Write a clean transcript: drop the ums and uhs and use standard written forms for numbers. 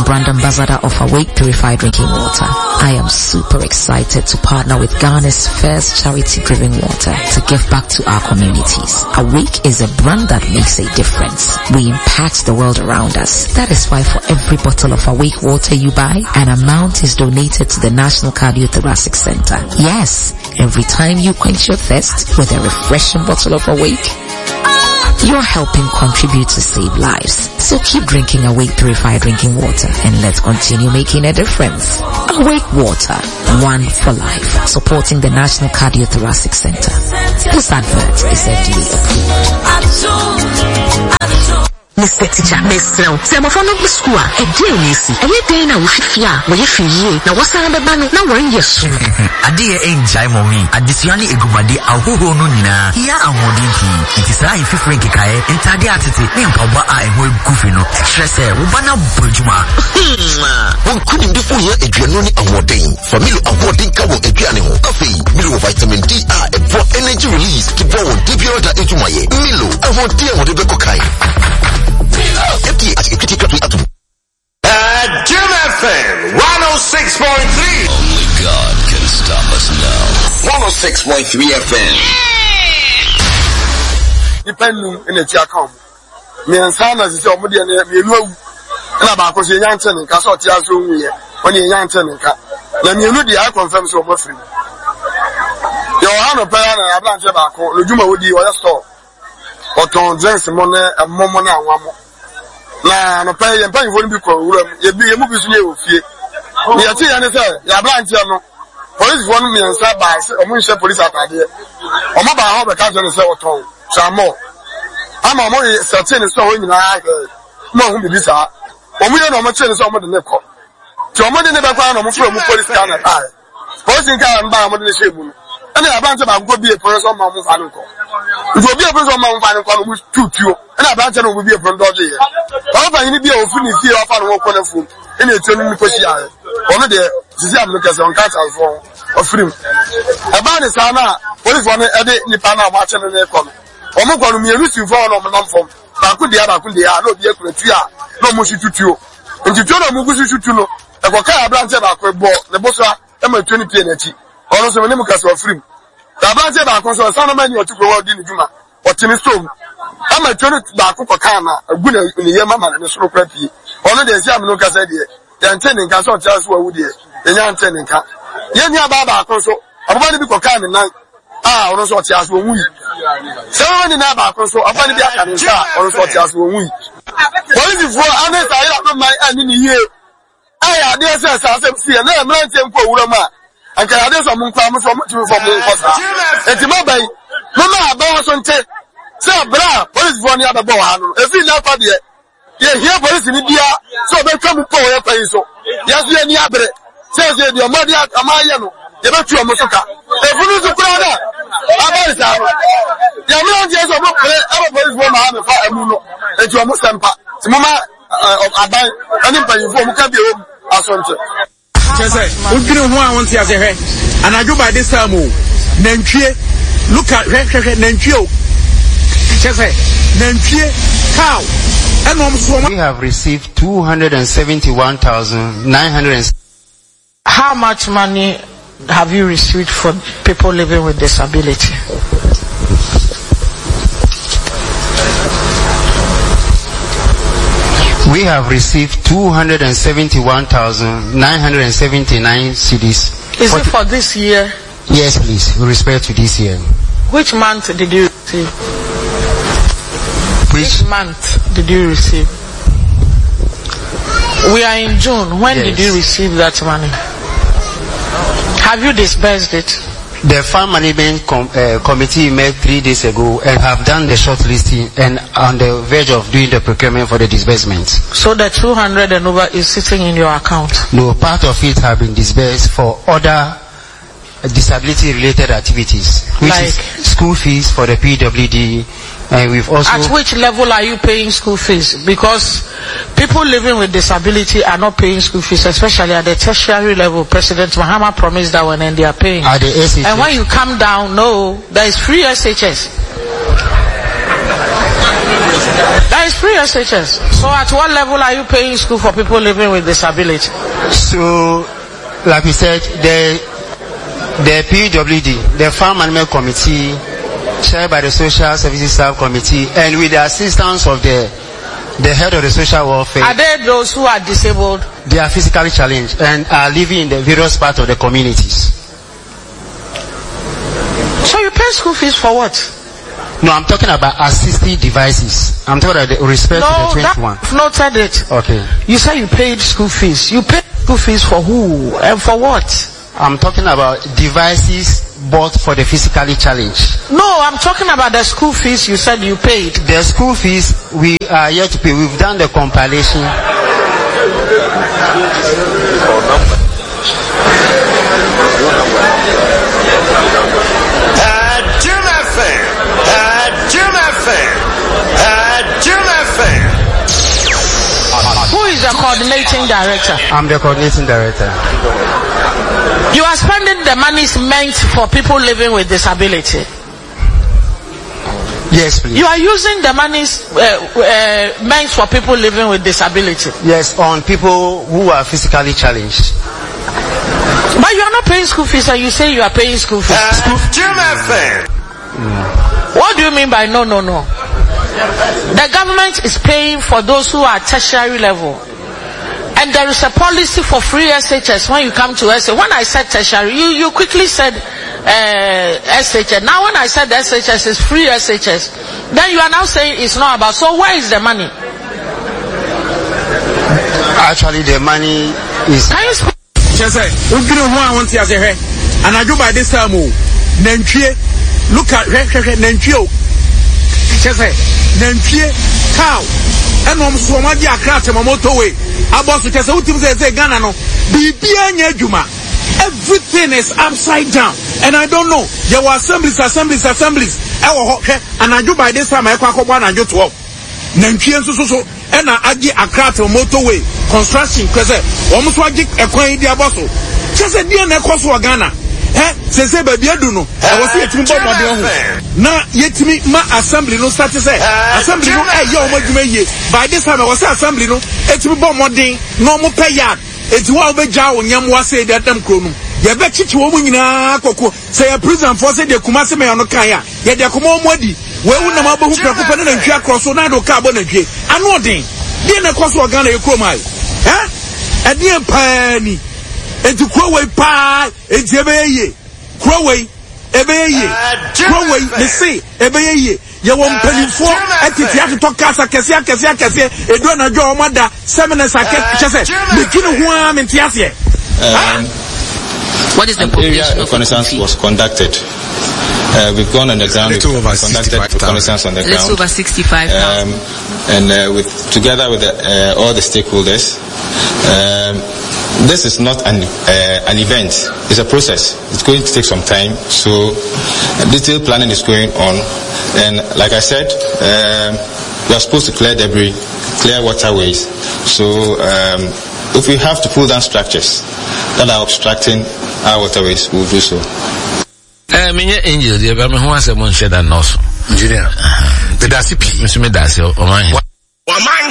brand ambassador of Awake Purified Drinking Water. I am super excited to partner with Ghana's first charity-driven water to give back to our communities. Awake is a brand that makes a difference. We impact the world around us. That is why for every bottle of Awake water you buy, an amount is donated to the National Cardiothoracic Center. Yes, every time you quench your thirst with a refreshing bottle of Awake, you're helping contribute to save lives. So keep drinking Awake Purified Drinking Water and let's continue making a difference. Awake Water, one for life, supporting the National Cardiothoracic Center. This advert is FDA approved. Mr. Teacher, Mr. Semafono Bisqua, a genius, and you day now with Fia, where you feel, now what's on the banner, now we're in your soon. A dear ain't Jaimomi, a Disiani Egumadi, a Hugo Nunina, here I'm Modinki, it is like if Frankie Kaye, and Tadiatiti, and Papa, I will Gufino, stress her, Ubana Bujuma. One couldn't do for you a Granoni awarding, familiar awarding Kawo a piano, coffee, Milo vitamin D, for energy release, to go on Tibiota into my Milo, I want dear what the Kokai. Jim FM 106.3. Only God can stop us now. 106.3 FM. Depending in the Tiacom. Me and Sana is over there, me low. And about because you're young turning, Castle Tiazo, when you're young turning. Then you know the I confirm so much. Your honor, Parana, I blanch about Lujuma would be your store. But on Jensen Money and Momona one more. Na no pay and paying for the people, you be a movie new. We are seeing anything, you are blind, no. Police want me and start by a Munich police at idea. Or my home, I can't say what home. Some more. I'm a more certain so in I no who be this. When we don't know much is over the neck. To a mother never found a police can at I. Police can buy a mother shame. And I branch about go be a person on my final call. It will be a person on my final call with 2 2. And I branch will be a front door here. However, you need to be a fully see off and walk on the food. In a turn because you are one of the Siam Lucas on Castle for a film. About the Sana, police one a day Nipana watching in their corner. Omo kwanu me rusi for no mo namfom ba ku dia no dia kuretua no mo situtuo ntituo no mo gusu tutu no e ko kai abranche ba ko bo ne bosa e ma 20 pie na chi ono so me mu kaso afrim da abranche ba ko so sana mani otu ko di ni juma otimi storm ama 20 ba ko kan na agu na ne yema ma ne so kra pie ono de sia me no kasa de ya ntene nka so tia so awu de nya ntene nka ye nya ba ko so ababa ni bi ko kan na ono so tia so wu Someone in our so I want to be a can also just win. What is it for? I don't my enemy here. I dare say, I see a little man for Urama. And can I do some farmers from Mokosa? It's a mobile. Mama, boss on tape. So, bra, what is one other boy? If you love for the here, police in India, so they come for your place. Yes, we are near it. Says your mother, Amayano. You don't you Mosoka. If you lose a crowd, I'm sorry. You know, just a book, everybody's one hand for a muno, and you are Musampa. Mama, I and if you form can be a son. We didn't want to say, and I go by this time. Nenchie, look at Nenchio. Nenchie, cow. We have received 271,900. How much money have you received for people living with disability? We have received 271,979 CDs. Is it for this year? Yes, please. With respect to this year. Which month did you receive? Which month did you receive? We are in June. When did you receive that money? Have you disbursed it? The Fund Management Committee met 3 days ago and have done the shortlisting and on the verge of doing the procurement for the disbursements. So the 200 and over is sitting in your account? No, part of it have been disbursed for other disability-related activities, which is school fees for the PWD. And we've also. At which level are you paying school fees? Because people living with disability are not paying school fees, especially at the tertiary level. President Mahama promised that one, and they are paying. At the SHS. And when you come down, no, there is free SHS. That is free SHS. So at what level are you paying school for people living with disability? So, like we said, the PWD, the Farm Animal Committee, chaired by the Social Services Subcommittee, and with the assistance of the head of the social welfare. Are they those who are disabled? They are physically challenged and are living in the various parts of the communities. So you pay school fees for what? No, I'm talking about assistive devices. I'm talking about the respect to the 21. I've noted it. Okay. You say you paid school fees. You paid school fees for who and for what? I'm talking about devices bought for the physically challenged. No, I'm talking about the school fees you said you paid. The school fees we are yet to pay. We've done the compilation. Who is the coordinating director? I'm the coordinating director. You are spending the monies meant for people living with disability. Yes, please. You are using the monies meant for people living with disability. Yes, on people who are physically challenged. But you are not paying school fees, and you say you are paying school fees. What do you mean by no? The government is paying for those who are tertiary level. And there is a policy for free SHS when you come to SHS. When I said tertiary, you quickly said SHS. Now when I said SHS is free SHS, then you are now saying it's not about. So where is the money? Actually, the money is... Can you speak? And I go by this time, look at cow. And I'm so much a crash on my motorway. About to test out say Ghana no. Everything is upside down. And I don't know. There were assemblies. And I do by this time I can't go and do 12. Nanchian so. And I get a crash on motorway. Construction. Because almost what a coin the apostle. Just a dear Nekoso Ghana. Say baby I do know. I was here to now yet me my assembly no start to say assembly no by this time I was assembly no it will be more than no more pay yard it's what we jaw nyam was say that them kronum ye be chichi wo nyina kokko say a prison for say de Kumasi me no kan ya ye de komo modi we wu na mabahu prakopa na ntwa crosso na do ka bo na dwe ano den de na koso Ghana ye kromai e de pani enti krowai pa enti ebeye krowai ebeye krowai me say ebeye ye won panifo atiti atoto kasa kese edo na jo omada seminars akese bekinu ho amentiase. What is the population of reconnaissance was conducted? We've gone on the ground. Conducted reconnaissance on the ground. Little over 65,000. And together with all the stakeholders, this is not an event. It's a process. It's going to take some time. So detailed planning is going on. And like I said, we are supposed to clear debris, clear waterways. So if we have to pull down structures that are obstructing our waterways, we'll do so. Minya angel, the Abraham who has a monster than also. Engineer. The Dasipi. Mr. Medasi, or mine.